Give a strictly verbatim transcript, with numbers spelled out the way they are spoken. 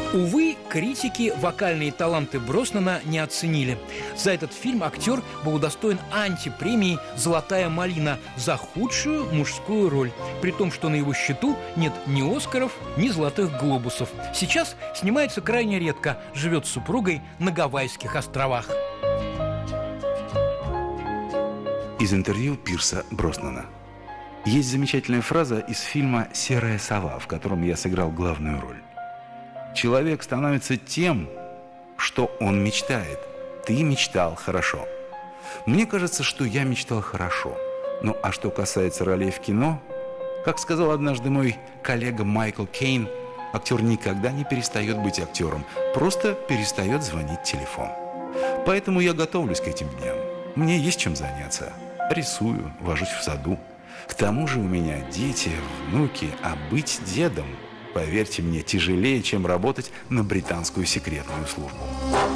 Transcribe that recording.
Увы, критики вокальные таланты Броснана не оценили. За этот фильм актер был удостоен антипремии «Золотая малина» за худшую мужскую роль, при том, что на его счету нет ни «Оскаров», ни «Золотых глобусов». Сейчас снимается крайне редко, живет с супругой на Гавайских островах. Из интервью Пирса Броснана. Есть замечательная фраза из фильма «Серая сова», в котором я сыграл главную роль. Человек становится тем, что он мечтает. Ты мечтал хорошо. Мне кажется, что я мечтал хорошо. Ну, а что касается ролей в кино, как сказал однажды мой коллега Майкл Кейн, актер никогда не перестает быть актером, просто перестает звонить телефон. Поэтому я готовлюсь к этим дням. Мне есть чем заняться. Рисую, вожусь в саду. К тому же у меня дети, внуки, а быть дедом, поверьте мне, тяжелее, чем работать на британскую секретную службу.